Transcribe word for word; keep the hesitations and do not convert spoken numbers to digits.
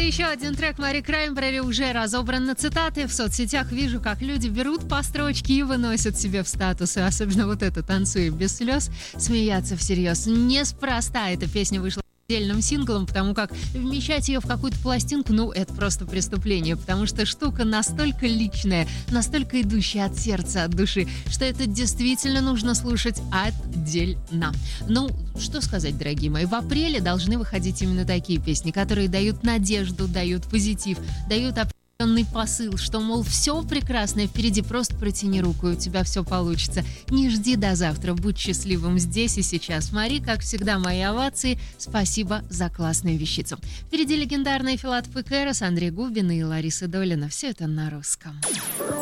еще один трек Мари Краймбрери уже разобран на цитаты. В соцсетях вижу, как люди берут по строчке и выносят себе в статусы. Особенно вот это «Танцуя без слез», смеяться всерьез. Неспроста эта песня вышла отдельным синглом, потому как вмещать ее в какую-то пластинку, ну, это просто преступление, потому что штука настолько личная, настолько идущая от сердца, от души, что это действительно нужно слушать отдельно. Ну, что сказать, дорогие мои, в апреле должны выходить именно такие песни, которые дают надежду, дают позитив, дают определенный посыл, что, мол, все прекрасное впереди, просто протяни руку, и у тебя все получится. Не жди до завтра, будь счастливым здесь и сейчас. Мари, как всегда, мои овации. Спасибо за классную вещицу. Впереди легендарные Филатов и Кэрос, Андрей Губин и Лариса Долина. Все это на русском.